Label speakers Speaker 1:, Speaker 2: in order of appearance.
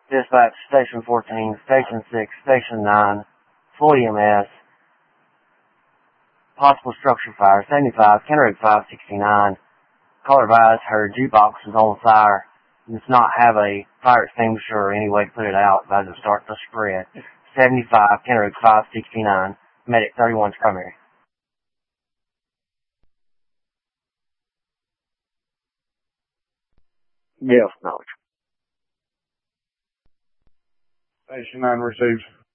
Speaker 1: Dispatch, Station 14, Station 6, Station 9, full EMS, possible structure fire, 75, Counter 569. Caller advised her jukebox was on fire and does not have a fire extinguisher or any way to put it out as it starts to spread. 75, Counter 569, Medic 31's primary.
Speaker 2: Yes, knowledge.
Speaker 3: Station 9 received.